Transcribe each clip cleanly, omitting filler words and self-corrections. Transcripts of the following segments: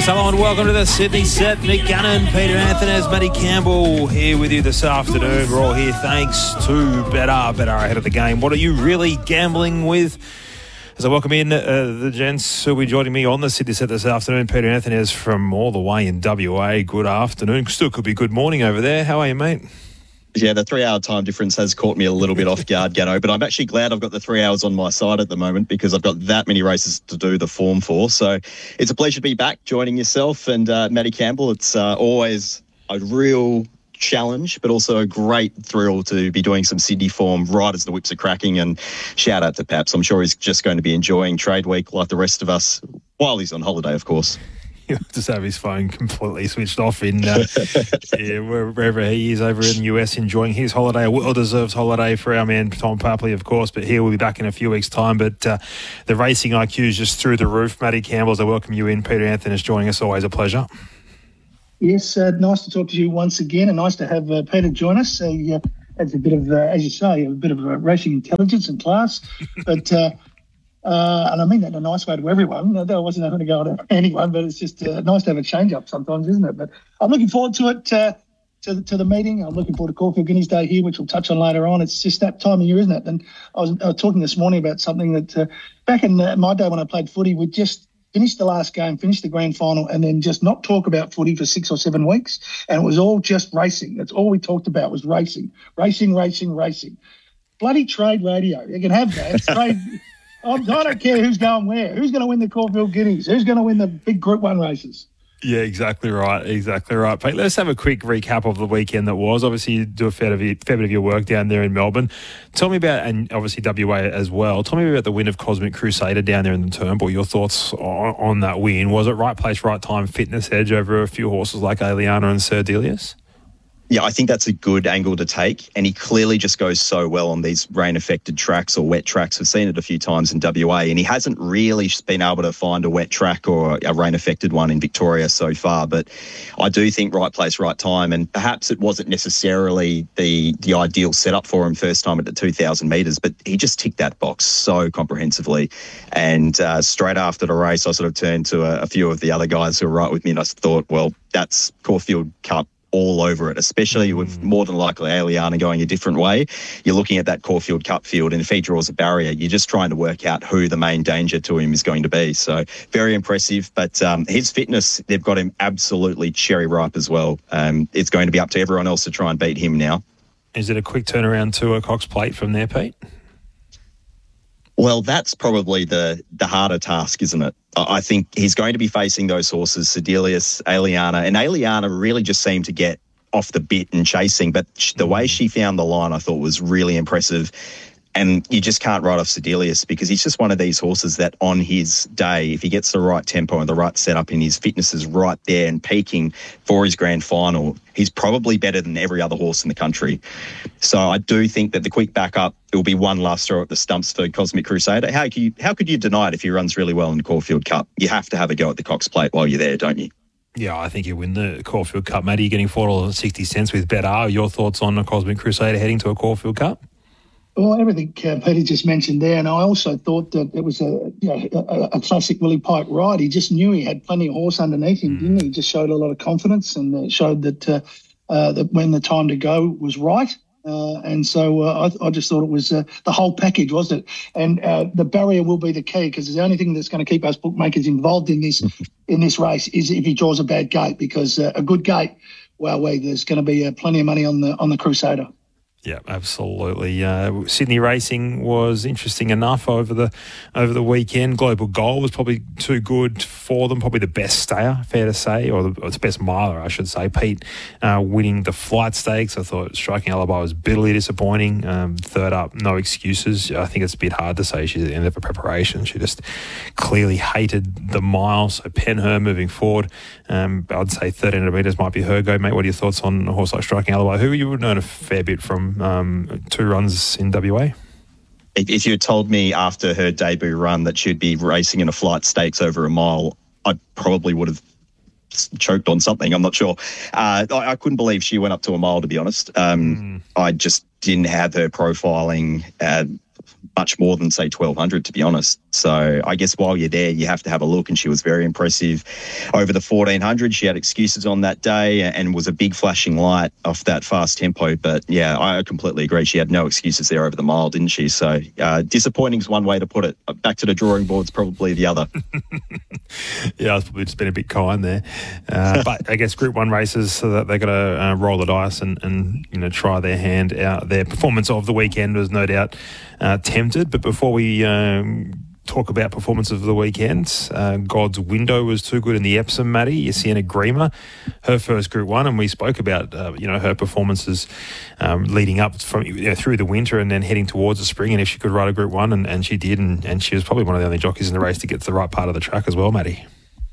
Yes, hello and welcome to the Sydney Set. Nick Gunnan, Peter Anthony, Matty Campbell here with you this afternoon. We're all here thanks to Better ahead of the game. What are you really gambling with? As I welcome in the gents who will be joining me on the Sydney Set this afternoon. Peter Anthony is from all the way in WA. Good afternoon. Still could be good morning over there. How are you, mate? Yeah, the 3-hour time difference has caught me a little bit off guard, Gatto, but I'm actually glad I've got the 3 hours on my side at the moment because I've got that many races to do the form for. So it's a pleasure to be back joining yourself and Matty Campbell. It's always a real challenge, but also a great thrill to be doing some Sydney form right as the whips are cracking. And shout out to Paps. I'm sure he's just going to be enjoying trade week like the rest of us while he's on holiday, of course. He'll just have his phone completely switched off in wherever he is over in the US, enjoying his holiday, a well-deserved holiday for our man Tom Papley, of course, but he will be back in a few weeks' time. But the racing IQ is just through the roof. Matty Campbell, as I welcome you in. Peter Anthony is joining us. Always a pleasure. Yes, nice to talk to you once again, and nice to have Peter join us. He has a bit of, as you say, a bit of racing intelligence and class, but... and I mean that in a nice way to everyone. I wasn't going to go to anyone, but it's just nice to have a change-up sometimes, isn't it? But I'm looking forward to it, to the meeting. I'm looking forward to Caulfield Guineas Day here, which we'll touch on later on. It's just that time of year, isn't it? And I was talking this morning about something that back in my day when I played footy, we'd just finish the last game, finish the grand final, and then just not talk about footy for 6 or 7 weeks. And it was all just racing. That's all we talked about was racing. Bloody trade radio. You can have that. Trade... I don't care who's going where. Who's going to win the Caulfield Guineas? Who's going to win the big Group 1 races? Yeah, exactly right. Pete, let's have a quick recap of the weekend that was. Obviously, you do a fair bit of your work down there in Melbourne. Tell me about, and obviously WA as well, tell me about the win of Cosmic Crusader down there in the Turnbull. Your thoughts on that win. Was it right place, right time, fitness edge over a few horses like Aliana and Sir Delius? Yeah, I think that's a good angle to take, and he clearly just goes so well on these rain-affected tracks or wet tracks. We've seen it a few times in WA, and he hasn't really been able to find a wet track or a rain-affected one in Victoria so far. But I do think right place, right time, and perhaps it wasn't necessarily the ideal setup for him first time at the 2,000 metres, but he just ticked that box so comprehensively. And straight after the race, I sort of turned to a few of the other guys who were right with me, and I thought, well, that's Caulfield Cup all over it, especially with more than likely Aliana going a different way. You're looking at that Caulfield Cup field, and if he draws a barrier, you're just trying to work out who the main danger to him is going to be. So very impressive, but his fitness, they've got him absolutely cherry ripe as well. It's going to be up to everyone else to try and beat him now. Is it a quick turnaround to a Cox Plate from there, Pete? Well, that's probably the harder task, isn't it? I think he's going to be facing those horses, Sedelius, Aliana, and Aliana really just seemed to get off the bit and chasing, but the way she found the line I thought was really impressive. And you just can't write off Sedelius because he's just one of these horses that on his day, if he gets the right tempo and the right setup and his fitness is right there and peaking for his grand final, he's probably better than every other horse in the country. So I do think that the quick backup, it will be one last throw at the stumps for Cosmic Crusader. How could you deny it if he runs really well in the Caulfield Cup? You have to have a go at the Cox Plate while you're there, don't you? Yeah, I think you win the Caulfield Cup. Matty, you're getting $4.60 with Better. Your thoughts on the Cosmic Crusader heading to a Caulfield Cup? Well, everything Peter just mentioned there, and I also thought that it was a classic Willie Pike ride. He just knew he had plenty of horse underneath him, didn't he? He just showed a lot of confidence and showed that when the time to go was right. And so I just thought it was the whole package, wasn't it? And the barrier will be the key because the only thing that's going to keep us bookmakers involved in this race is if he draws a bad gate, because a good gate, well, there's going to be plenty of money on the Crusader. Yeah, absolutely. Sydney racing was interesting enough over the weekend. Global Goal was probably too good for them, probably the best stayer, fair to say, or the best miler, I should say. Pete winning the Flight Stakes. I thought Striking Alibi was bitterly disappointing. Third up, no excuses. I think it's a bit hard to say she's at the end of her preparation. She just clearly hated the mile. So Penher moving forward, I'd say 1,300 metres might be her go. Mate, what are your thoughts on a horse like Striking Alibi, who you would know a fair bit from 2 runs in WA? If you had told me after her debut run that she'd be racing in a Flight Stakes over a mile, I probably would have choked on something. I'm not sure. I couldn't believe she went up to a mile, to be honest. I just didn't have her profiling much more than, say, 1,200, to be honest. So I guess while you're there, you have to have a look, and she was very impressive over the 1,400. She had excuses on that day and was a big flashing light off that fast tempo. But, yeah, I completely agree. She had no excuses there over the mile, didn't she? So disappointing is one way to put it. Back to the drawing board's probably the other. Yeah, I was probably just been a bit kind there. But I guess Group 1 races, so that they've got to roll the dice and try their hand out. Their performance of the weekend was no doubt tempted. But before we talk about performance of the weekend, God's Window was too good in the Epsom, Maddie. Sienna Grima, her first Group 1, and we spoke about her performances leading up from through the winter and then heading towards the spring, and if she could ride a Group 1, and she did, and she was probably one of the only jockeys in the race to get to the right part of the track as well, Maddie.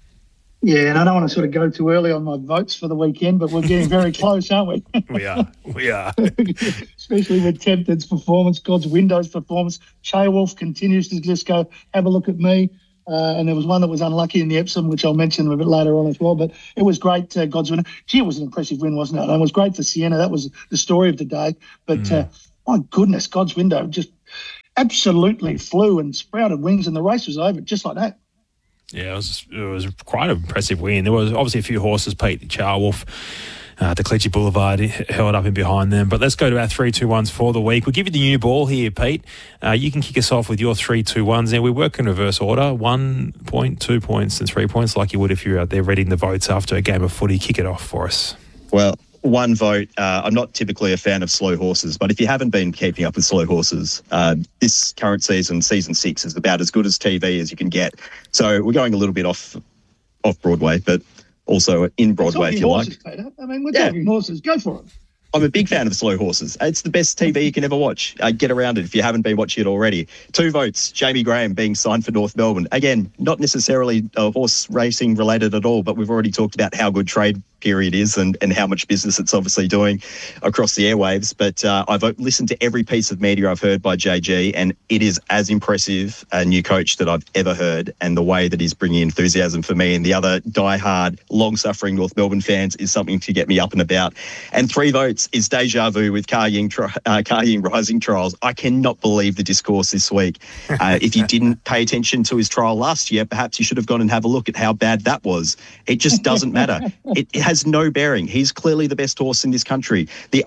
Yeah, and I don't want to sort of go too early on my votes for the weekend, but we're getting very close, aren't we? We are. Especially with Tempted's performance, God's Window's performance. Wolf continues to just go, have a look at me. And there was one that was unlucky in the Epsom, which I'll mention a bit later on as well. But it was great, God's Window. Gee, it was an impressive win, wasn't it? And it was great for Sienna. That was the story of the day. But my goodness, God's Window just absolutely flew and sprouted wings, and the race was over just like that. Yeah, it was quite an impressive win. There was obviously a few horses, Pete, Charwolf, the Clichy Boulevard held up in behind them. But let's go to our 3-2-1s for the week. We'll give you the new ball here, Pete. You can kick us off with your 3-2-1s. Now, we work in reverse order, 1 point, 2 points and 3 points, like you would if you're out there reading the votes after a game of footy. Kick it off for us. Well, one vote. I'm not typically a fan of slow horses, but if you haven't been keeping up with slow horses, this current season 6, is about as good as TV as you can get. So we're going a little bit off Broadway, but also in Broadway, if you horses, like. Peter. I mean, we're talking horses. Go for it. I'm a big fan of slow horses. It's the best TV you can ever watch. Get around it if you haven't been watching it already. 2 votes, Jamie Graham being signed for North Melbourne. Again, not necessarily horse racing related at all, but we've already talked about how good trade period is and how much business it's obviously doing across the airwaves. But I've listened to every piece of media I've heard by JG, and it is as impressive a new coach that I've ever heard, and the way that he's bringing enthusiasm for me and the other diehard, long-suffering North Melbourne fans is something to get me up and about. And 3 votes is Deja Vu with Car Ying Rising Trials. I cannot believe the discourse this week. If you didn't pay attention to his trial last year, perhaps you should have gone and have a look at how bad that was. It just doesn't matter. It has no bearing. He's clearly the best horse in this country. He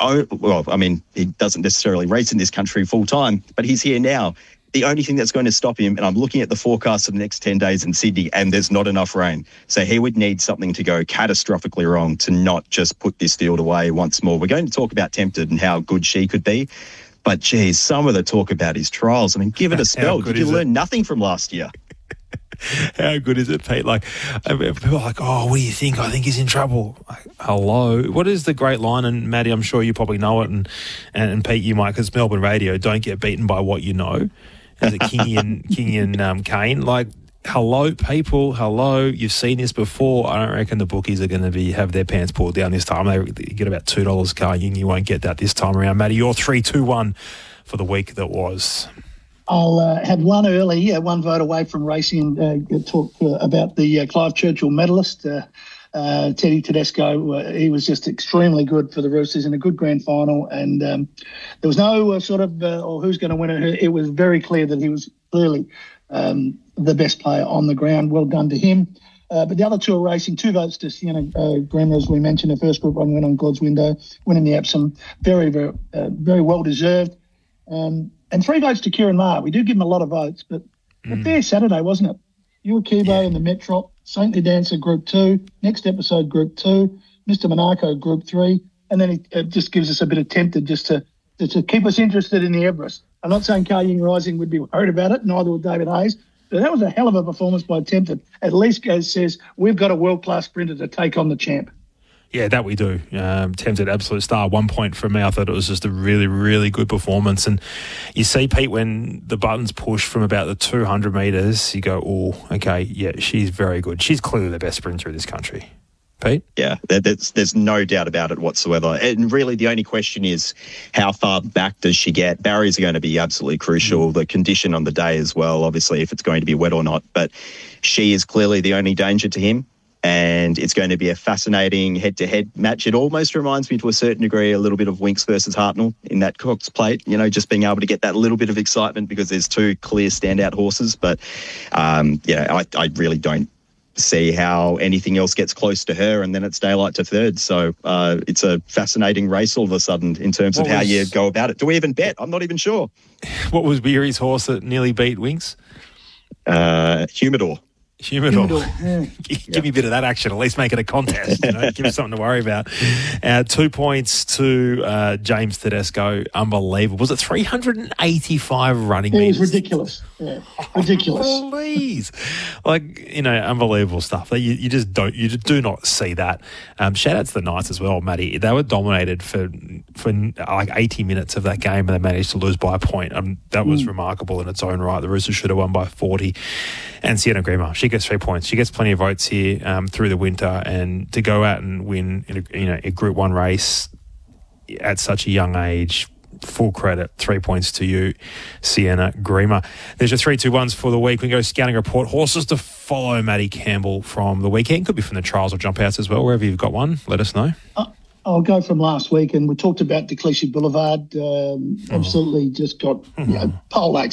doesn't necessarily race in this country full time, but he's here now. The only thing that's going to stop him, and I'm looking at the forecast of the next 10 days in Sydney, and there's not enough rain. So he would need something to go catastrophically wrong to not just put this field away once more. We're going to talk about Tempted and how good she could be. But, geez, some of the talk about his trials. I mean, give it a spell. Did you learn nothing from last year? How good is it, Pete? Like, people are like, oh, what do you think? I think he's in trouble. Like, hello. What is the great line? And Maddie, I'm sure you probably know it, and Pete, you might, because Melbourne radio, don't get beaten by what you know. Is it Kingy and Kane? Like, hello, people. Hello. You've seen this before. I don't reckon the bookies are going to have their pants pulled down this time. They get about $2 Kane. You won't get that this time around. Maddie, you're 3-2-1 for the week that was. I'll have one early, 1 vote away from racing, and talk about the Clive Churchill medalist, Teddy Tedesco. He was just extremely good for the Roosters in a good grand final, and there was no or who's going to win it. It was very clear that he was clearly the best player on the ground. Well done to him. But the other 2 are racing. 2 votes to Sienna Grima, as we mentioned. The first Group 1 win on God's Window, winning the Epsom. Very, very, very well deserved. And 3 votes to Kieran Maher. We do give him a lot of votes, but a fair Saturday, wasn't it? You were Kibo in the Metrop, Saintly Dancer Group 2, next episode Group 2, Mr. Monaco Group 3, and then it just gives us a bit of Tempted just to keep us interested in the Everest. I'm not saying Car Ying Rising would be worried about it, neither would David Hayes, but that was a hell of a performance by Tempted. At least Gaz says, we've got a world-class sprinter to take on the champ. Yeah, that we do. Tempted, absolute star. 1 point from me. I thought it was just a really, really good performance. And you see, Pete, when the buttons push from about the 200 metres, you go, oh, okay, yeah, she's very good. She's clearly the best sprinter in this country. Pete? Yeah, there's no doubt about it whatsoever. And really the only question is, how far back does she get? Barriers are going to be absolutely crucial. The condition on the day as well, obviously, if it's going to be wet or not. But she is clearly the only danger to him. and it's going to be a fascinating head-to-head match. It almost reminds me to a certain degree a little bit of Winks versus Hartnell in that Cox Plate, just being able to get that little bit of excitement because there's two clear standout horses. But, I really don't see how anything else gets close to her, and then it's daylight to third. So it's a fascinating race all of a sudden in terms of how you go about it. Do we even bet? I'm not even sure. What was Beery's horse that nearly beat Winks? Humidor. Yeah. Give me a bit of that action. At least make it a contest. Give us something to worry about. 2 points to James Tedesco. Unbelievable. Was it 385 running It was metres? ridiculous. Yeah, ridiculous. Please, unbelievable stuff. You just do not see that. Shout out to the Knights as well, Matty. They were dominated for like 80 minutes of that game, and they managed to lose by a point. That was remarkable in its own right. The Roosters should have won by 40. And Sienna Grima, she gets 3 points. She gets plenty of votes here through the winter, and to go out and win in a Group 1 race at such a young age, full credit. 3 points to you, Sienna Grima. There's your 3-2-1s for the week. We can go scouting report. Horses to follow, Matty Campbell, from the weekend. Could be from the trials or jump outs as well. Wherever you've got one, let us know. I'll go from last week, and we talked about Declesia Boulevard. Absolutely just got pole axe